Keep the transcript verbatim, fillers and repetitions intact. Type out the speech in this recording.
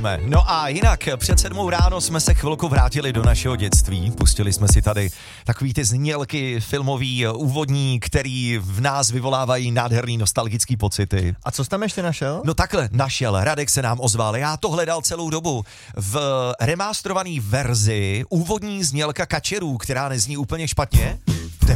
No a jinak, před sedmou ráno jsme se chvilku vrátili do našeho dětství. Pustili jsme si tady takový ty znělky filmový, úvodní, který v nás vyvolávají nádherný nostalgický pocity. A co jsi tam ještě našel? No takhle, našel, Radek se nám ozval, já to hledal celou dobu. V remasterované verzi úvodní znělka Kačerů, která nezní úplně špatně.